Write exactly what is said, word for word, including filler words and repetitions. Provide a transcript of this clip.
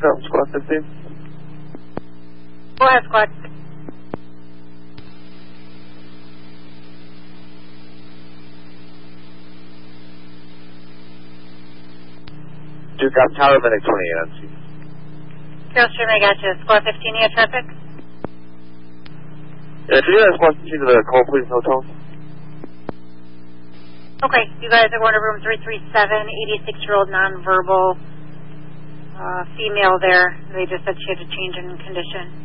up, Squad fifteen. Go ahead, Squad. Duke up Tower Medic twenty-eight on scene. Airstream, I got you. Squad fifteen, you have traffic? Yeah, can you guys Squad fifteen to the Cole Please Hotel? Okay, you guys are going to room three three seven, eighty-six-year-old nonverbal uh, female there. They just said she had a change in condition.